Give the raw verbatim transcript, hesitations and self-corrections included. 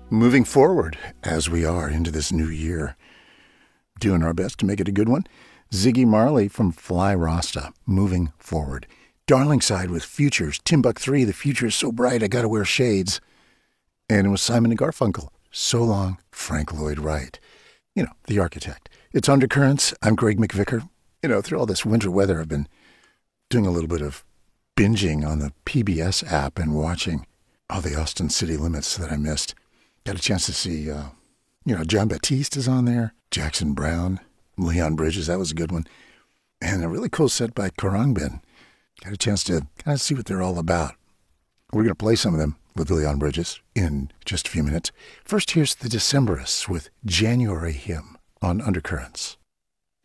Moving forward, as we are into this new year, doing our best to make it a good one. Ziggy Marley from Fly Rasta, Moving Forward. Darlingside with Futures, Timbuk three, The Future is So Bright, I Gotta Wear Shades. And it was Simon and Garfunkel, So Long, Frank Lloyd Wright. You know, the architect. It's Undercurrents. I'm Greg McVicker. You know, through all this winter weather, I've been doing a little bit of binging on the P B S app and watching all the Austin City Limits that I missed. Got a chance to see, uh, you know, John Batiste is on there, Jackson Browne, Leon Bridges, that was a good one. And a really cool set by Khruangbin. Got a chance to kind of see what they're all about. We're going to play some of them with Leon Bridges in just a few minutes. First, here's the Decemberists with January Hymn on Undercurrents.